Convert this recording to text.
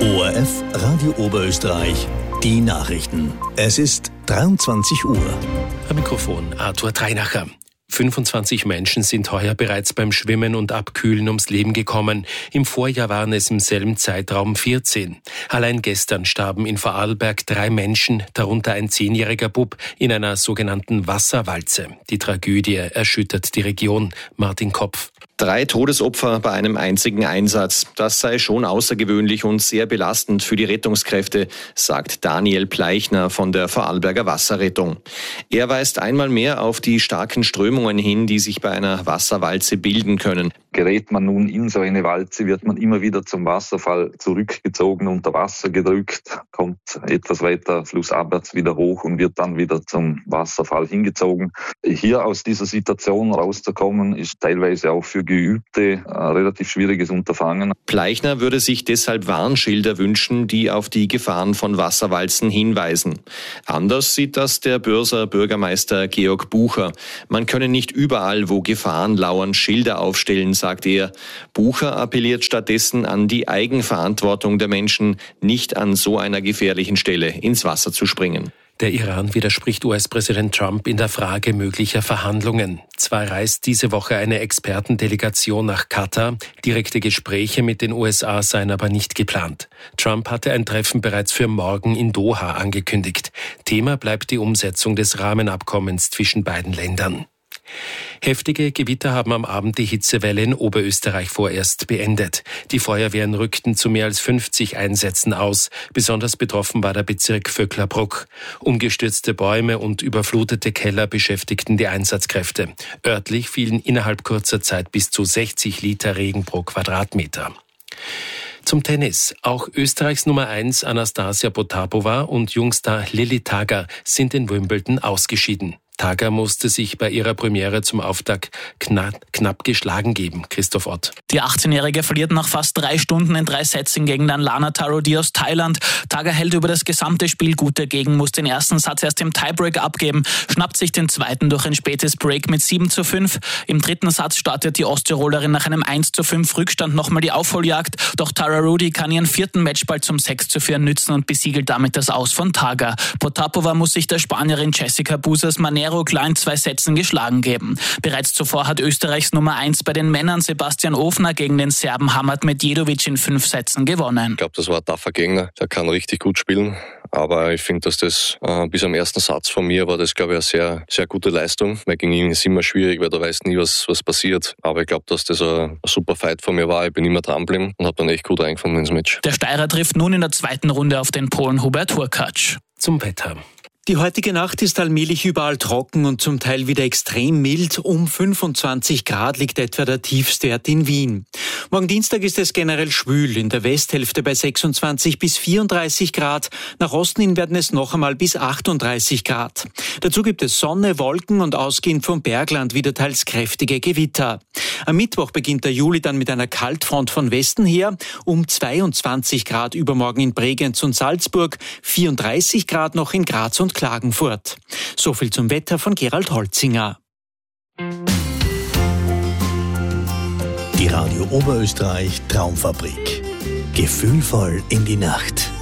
ORF Radio Oberösterreich, die Nachrichten. Es ist 23 Uhr. Am Mikrofon Arthur Treinacher. 25 Menschen sind heuer bereits beim Schwimmen und Abkühlen ums Leben gekommen. Im Vorjahr waren es im selben Zeitraum 14. Allein gestern starben in Vorarlberg 3 Menschen, darunter ein 10-jähriger Bub, in einer sogenannten Wasserwalze. Die Tragödie erschüttert die Region. Martin Kopf. 3 Todesopfer bei einem einzigen Einsatz. Das sei schon außergewöhnlich und sehr belastend für die Rettungskräfte, sagt Daniel Pleichner von der Vorarlberger Wasserrettung. Er weist einmal mehr auf die starken Strömungen hin, die sich bei einer Wasserwalze bilden können. Gerät man nun in so eine Walze, wird man immer wieder zum Wasserfall zurückgezogen, unter Wasser gedrückt, kommt etwas weiter flussabwärts wieder hoch und wird dann wieder zum Wasserfall hingezogen. Hier aus dieser Situation rauszukommen, ist teilweise auch für Geübte ein relativ schwieriges Unterfangen. Pleichner würde sich deshalb Warnschilder wünschen, die auf die Gefahren von Wasserwalzen hinweisen. Anders sieht das der Börser Bürgermeister Georg Bucher. Man könne nicht überall, wo Gefahren lauern, Schilder aufstellen, sagt er. Bucher appelliert stattdessen an die Eigenverantwortung der Menschen, nicht an so einer gefährlichen Stelle ins Wasser zu springen. Der Iran widerspricht US-Präsident Trump in der Frage möglicher Verhandlungen. Zwar reist diese Woche eine Expertendelegation nach Katar, direkte Gespräche mit den USA seien aber nicht geplant. Trump hatte ein Treffen bereits für morgen in Doha angekündigt. Thema bleibt die Umsetzung des Rahmenabkommens zwischen beiden Ländern. Heftige Gewitter haben am Abend die Hitzewelle in Oberösterreich vorerst beendet. Die Feuerwehren rückten zu mehr als 50 Einsätzen aus. Besonders betroffen war der Bezirk Vöcklerbruck. Umgestürzte Bäume und überflutete Keller beschäftigten die Einsatzkräfte. Örtlich fielen innerhalb kurzer Zeit bis zu 60 Liter Regen pro Quadratmeter. Zum Tennis. Auch Österreichs Nummer 1 Anastasia Potapova und Jungstar Lilly Tager sind in Wimbledon ausgeschieden. Tager musste sich bei ihrer Premiere zum Auftakt knapp geschlagen geben. Christoph Ott. Die 18-Jährige verliert nach fast 3 Stunden in 3 Sätzen gegen Lana Tarodi aus Thailand. Tager hält über das gesamte Spiel gut dagegen, muss den ersten Satz erst im Tiebreak abgeben, schnappt sich den zweiten durch ein spätes Break mit 7:5. Im dritten Satz startet die Osttirolerin nach einem 1:5 Rückstand nochmal die Aufholjagd. Doch Tarodi kann ihren 4. Matchball zum 6:4 nützen und besiegelt damit das Aus von Tager. Potapova muss sich der Spanierin Jessica Busas Manero klar in 2 Sätzen geschlagen geben. Bereits zuvor hat Österreichs Nummer 1 bei den Männern Sebastian Ofner gegen den Serben Hamad Medjedovic in 5 Sätzen gewonnen. Ich glaube, das war ein tougher Gegner. Der kann richtig gut spielen. Aber ich finde, dass das bis am ersten Satz von mir war das, glaube ich, eine sehr, sehr gute Leistung. Weil gegen ihn ist immer schwierig, weil du weißt nie, was passiert. Aber ich glaube, dass das ein super Fight von mir war. Ich bin immer dran geblieben und habe dann echt gut reingefunden ins Match. Der Steirer trifft nun in der 2. Runde auf den Polen Hubert Hurkacz. Zum Wetter. Die heutige Nacht ist allmählich überall trocken und zum Teil wieder extrem mild. Um 25 Grad liegt etwa der Tiefstwert in Wien. Morgen Dienstag ist es generell schwül, in der Westhälfte bei 26 bis 34 Grad. Nach Osten hin werden es noch einmal bis 38 Grad. Dazu gibt es Sonne, Wolken und ausgehend vom Bergland wieder teils kräftige Gewitter. Am Mittwoch beginnt der Juli dann mit einer Kaltfront von Westen her. Um 22 Grad übermorgen in Bregenz und Salzburg, 34 Grad noch in Graz und Klagenfurt. So viel zum Wetter von Gerald Holzinger. Die Radio Oberösterreich Traumfabrik. Gefühlvoll in die Nacht.